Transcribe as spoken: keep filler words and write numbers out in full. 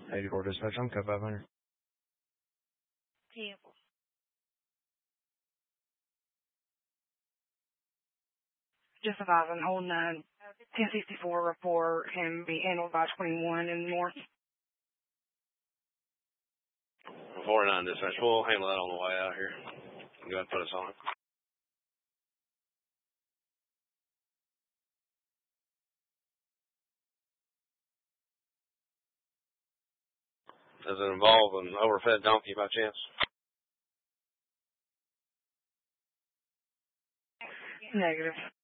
eighty-four dispatch, I'm cut five hundred. Yeah. Just advising, hold nine. ten sixty-four report can be handled by twenty-one in the north. forty-nine dispatch, we'll handle that on the way out here. Go ahead and put us on it. Does it involve an overfed donkey by chance? Negative.